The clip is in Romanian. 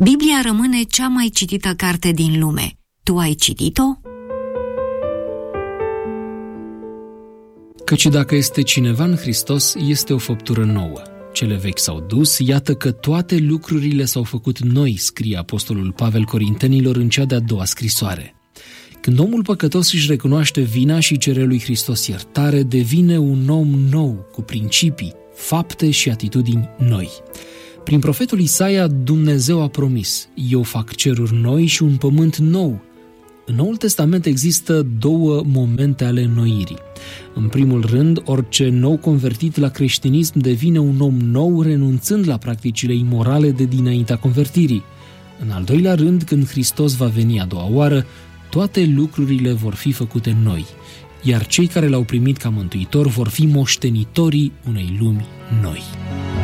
Biblia rămâne cea mai citită carte din lume. Tu ai citit-o? Căci dacă este cineva în Hristos, este o făptură nouă. Cele vechi s-au dus, iată că toate lucrurile s-au făcut noi, scrie apostolul Pavel Corintenilor în cea de-a doua scrisoare. Când omul păcătos își recunoaște vina și cere lui Hristos iertare, devine un om nou, cu principii, fapte și atitudini noi. Prin profetul Isaia, Dumnezeu a promis: eu fac ceruri noi și un pământ nou. În Noul Testament există două momente ale înnoirii. În primul rând, orice nou convertit la creștinism devine un om nou, renunțând la practicile imorale de dinaintea convertirii. În al doilea rând, când Hristos va veni a doua oară, toate lucrurile vor fi făcute noi, iar cei care l-au primit ca mântuitor vor fi moștenitorii unei lumi noi.